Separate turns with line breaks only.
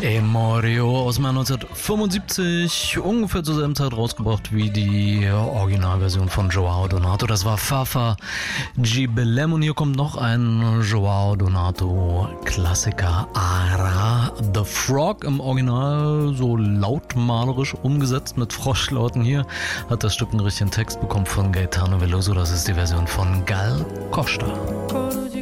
Emorio aus dem Jahr 1975, ungefähr zur selben Zeit rausgebracht wie die Originalversion von Joao Donato. Das war Fafa Gibelem und hier kommt noch ein Joao Donato Klassiker, Ara the Frog, im Original so lautmalerisch umgesetzt mit Froschlauten. Hier hat das Stück einen richtigen Text bekommen von Gaetano Veloso, das ist die Version von Gal Costa.
Coro de